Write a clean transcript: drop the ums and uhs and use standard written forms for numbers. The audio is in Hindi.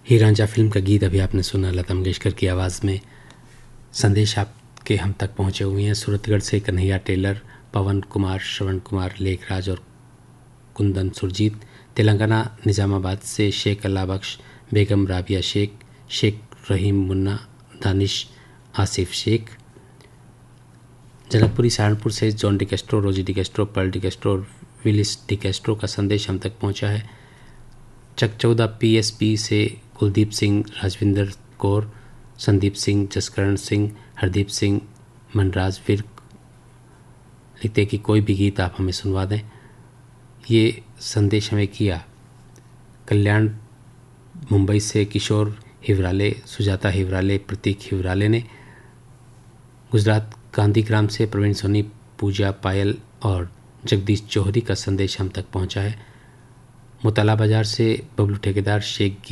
ही रांझा फिल्म का गीत अभी आपने सुना, लता मंगेशकर की आवाज़ में। संदेश आपके हम तक पहुँचे हुए हैं सूरतगढ़ से कन्हैया टेलर, पवन कुमार, श्रवण कुमार, लेखराज और कुंदन सुरजीत। तेलंगाना निज़ामाबाद से शेख अल्लाह बख्श, बेगम राबिया शेख, शेख रहीम मुन्ना, दानिश आसिफ शेख। जनकपुरी सहारनपुर से जॉन डिकेस्ट्रो, रोजी डिकेस्ट्रो, पर्ल डिकेस्ट्रो और विलिस डिकेस्ट्रो का संदेश हम तक पहुंचा है। चकचौदा पीएसपी से कुलदीप सिंह, राजविंदर कौर, संदीप सिंह, जसकरण सिंह, हरदीप सिंह, मनराज विर्क लिखते कि कोई भी गीत आप हमें सुनवा दें। ये संदेश हमें किया कल्याण मुंबई से किशोर हिवराले, सुजाता हिवराले, प्रतीक हिवराले ने। गुजरात गांधीग्राम से प्रवीण सोनी, पूजा पायल और जगदीश जौहरी का संदेश हम तक पहुंचा है। मुताला बाजार से बबलू ठेकेदार, शेख